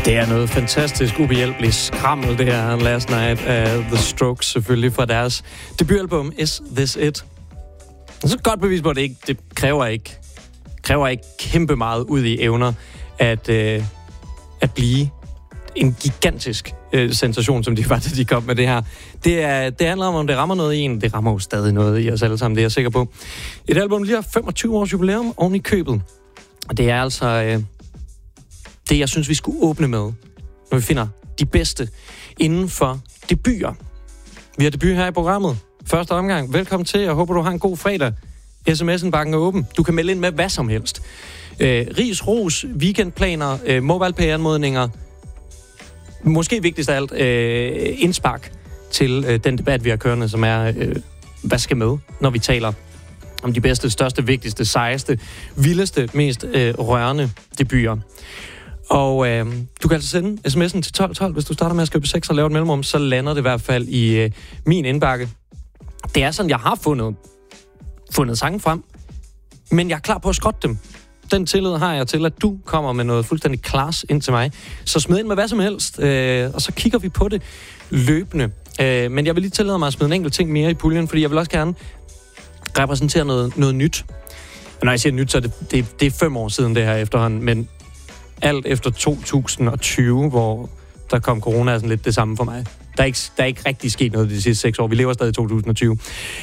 Det er noget fantastisk ubehjælpeligt skrammel, det her Last Night af The Strokes, selvfølgelig fra deres debutalbum Is This It. Og så et godt bevis på, at det kræver ikke kæmpe meget ud i evner at blive en gigantisk sensation, som de faktisk de kom med det her. Det handler om det rammer noget i en. Det rammer jo stadig noget i os alle sammen, det er jeg sikker på. Et album lige har 25 års jubilæum oven i købet. Og det er altså det, jeg synes, vi skulle åbne med, når vi finder de bedste inden for debuter. Vi har debut her i programmet. Første omgang. Velkommen til. Jeg håber, du har en god fredag. SMS'en bakken er åben. Du kan melde ind med hvad som helst. Ris, ros, weekendplaner, MobilePay-anmodninger. Måske vigtigst af alt indspark til den debat, vi har kørende, som er, hvad skal med, når vi taler om de bedste, største, vigtigste, sejeste, vildeste, mest rørende debuter. Og du kan altså sende sms'en til 1212, hvis du starter med at skrive på 6 og lave et mellemrum, så lander det i hvert fald i min indbakke. Det er sådan, jeg har fundet sange frem, men jeg er klar på at skrotte dem. Den tillid har jeg til, at du kommer med noget fuldstændig klars ind til mig. Så smid ind med hvad som helst, og så kigger vi på det løbende. Men jeg vil lige tillade mig at smide en enkelt ting mere i puljen, fordi jeg vil også gerne repræsentere noget nyt. Og når jeg siger nyt, så er det er 5 år siden det her efterhånden, men alt efter 2020, hvor der kom corona, er sådan lidt det samme for mig. Der er ikke rigtig sket noget de sidste 6 år. Vi lever stadig i 2020.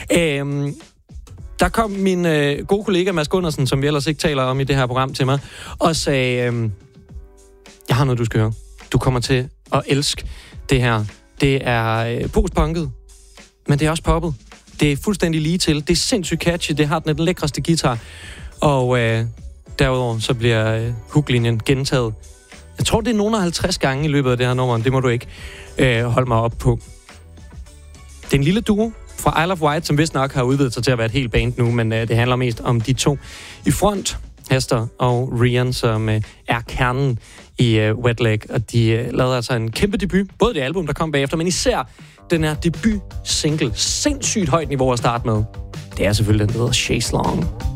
Der kom min gode kollega Mads Gundersen, som vi ellers ikke taler om i det her program, til mig, og sagde, jeg har noget, du skal høre. Du kommer til at elske det her. Det er postpunket, men det er også poppet. Det er fuldstændig lige til. Det er sindssygt catchy. Det har den lækreste guitar. Og derudover så bliver hooklinjen gentaget. Jeg tror, det er nogen af 50 gange i løbet af det her nummer. Det må du ikke holde mig op på. Det er en lille duo fra Isle of Wight, som vist nok har udvidet sig til at være et helt band nu, men det handler mest om de to i front, Hester og Rian, som er kernen i Wet Leg, og de lavede altså en kæmpe debut, både det album, der kom bagefter, men især den her debut-single. Sindssygt højt niveau at starte med. Det er selvfølgelig den, der hedder Chase Long.